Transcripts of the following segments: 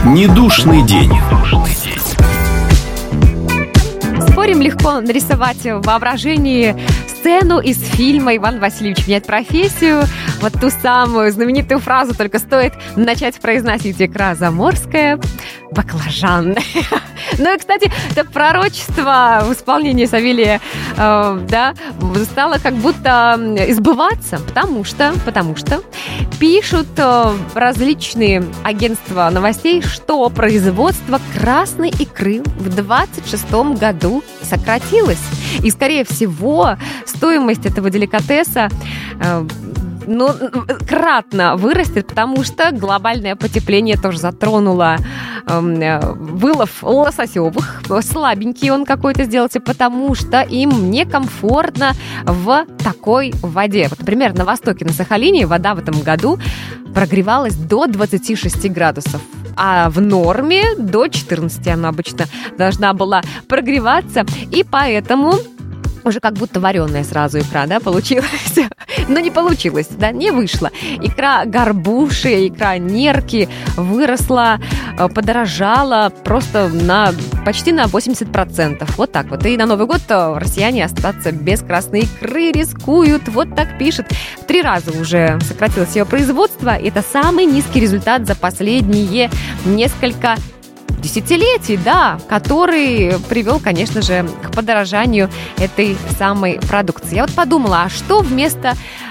Недушный день. Спорим, легко нарисовать в воображении сцену из фильма «Иван Васильевич меняет профессию». Вот ту самую знаменитую фразу, только стоит начать произносить: икра заморская, баклажан. Ну и, кстати, это пророчество в исполнении Савелия стало как будто избываться, потому что пишут различные агентства новостей, что производство красной икры в 26 году сократилось. И, скорее всего, стоимость этого деликатеса кратно вырастет, потому что глобальное потепление тоже затронуло вылов лососевых. Слабенький он какой-то сделался, потому что им некомфортно в такой воде. Вот, например, на востоке, на Сахалине, вода в этом году прогревалась до 26 градусов. А в норме до 14 она обычно должна была прогреваться. И поэтому уже как будто вареная сразу икра, получилась. Но не получилось, не вышло. Икра горбуши, икра нерки выросла, подорожала просто почти на 80%. Вот так вот. И на Новый год россияне остаться без красной икры рискуют. Вот так пишет. В 3 раза уже сократилось ее производство. Это самый низкий результат за последние несколько десятилетий, который привел, конечно же, к подорожанию этой самой продукции. Я вот подумала, а что вместо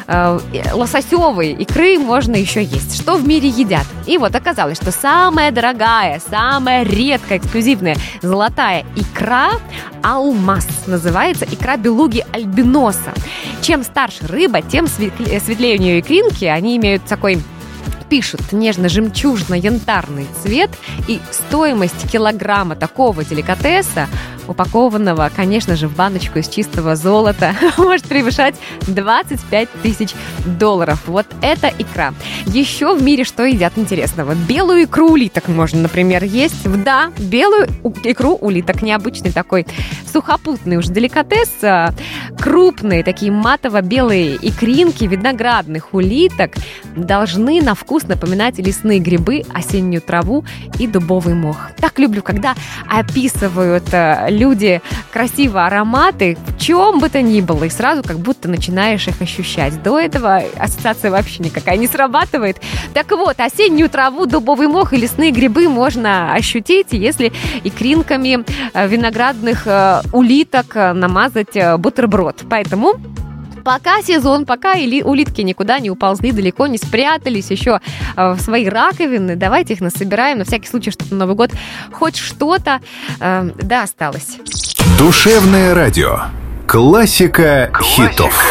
лососевой икры можно еще есть? Что в мире едят? И вот оказалось, что самая дорогая, самая редкая, эксклюзивная золотая икра — алмаз. Называется икра белуги альбиноса. Чем старше рыба, тем светлее у нее икринки. Они имеют такой, пишут, нежно-жемчужно-янтарный цвет, и стоимость килограмма такого деликатеса, упакованного, конечно же, в баночку из чистого золота, может превышать $25 тысяч. Вот это икра. Еще в мире что едят интересного? Белую икру улиток можно, например, есть. Да, белую икру улиток. Необычный такой сухопутный уже деликатес. Крупные такие матово-белые икринки виноградных улиток должны на вкус напоминать лесные грибы, осеннюю траву и дубовый мох. Так люблю, когда описывают люди красиво ароматы, в чем бы то ни было, и сразу как будто начинаешь их ощущать. До этого ассоциация вообще никакая не срабатывает. Так вот, осеннюю траву, дубовый мох и лесные грибы можно ощутить, если икринками виноградных улиток намазать бутерброд. Поэтому пока сезон, пока улитки никуда не уползли, далеко не спрятались еще в свои раковины, давайте их насобираем на всякий случай, чтобы на Новый год хоть что-то осталось. Душевное радио. Классика хитов.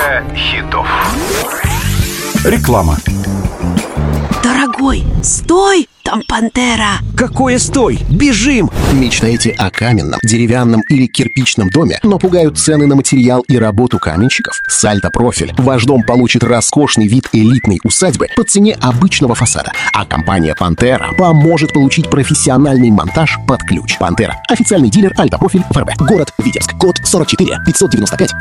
Реклама. Дорогой, стой! Там пантера! Какое стой? Бежим! Мечтаете о каменном, деревянном или кирпичном доме, но пугают цены на материал и работу каменщиков? Сальто Профиль. Ваш дом получит роскошный вид элитной усадьбы по цене обычного фасада. А компания «Пантера» поможет получить профессиональный монтаж под ключ. «Пантера» — официальный дилер Альто Профиль в РБ. Город Витебск. Код 44 595